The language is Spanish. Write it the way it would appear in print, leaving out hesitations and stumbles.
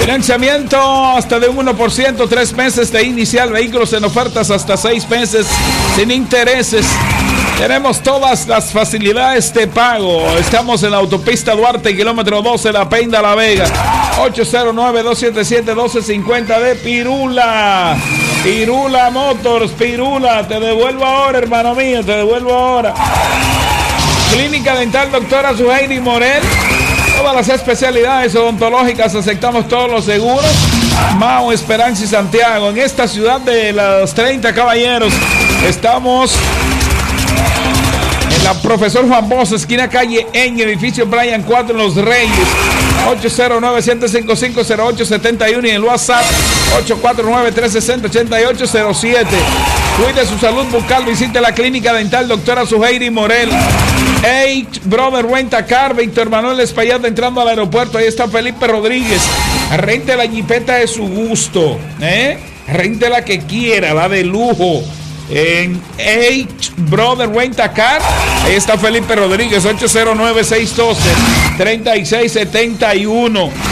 Financiamiento hasta de 1%, 3 meses de inicial, vehículos en ofertas hasta 6 meses sin intereses. Tenemos todas las facilidades de pago. Estamos en la autopista Duarte, kilómetro 12, La Peinda, La Vega. 809-277-1250 de Pirula. Pirula Motors, Pirula. Te devuelvo ahora, hermano mío, te devuelvo ahora. Clínica Dental Doctora Zuheiri Morel. Todas las especialidades odontológicas, aceptamos todos los seguros. Mao, Esperanza y Santiago. En esta ciudad de los 30 caballeros estamos en la Profesor Juan Bosch, esquina calle en edificio Brian 4 en Los Reyes. 809-755-0871 y en el WhatsApp 849-360-8807. Cuide su salud bucal, visite la Clínica Dental Doctora Zuheiri Morel. Hey, Brother Renta Car, Víctor Manuel Espaillat entrando al aeropuerto. Ahí está Felipe Rodríguez. Rente la jipeta de su gusto, rente la que quiera, la de lujo. En H Brother Rent a Car, ahí está Felipe Rodríguez, 809-612-3671.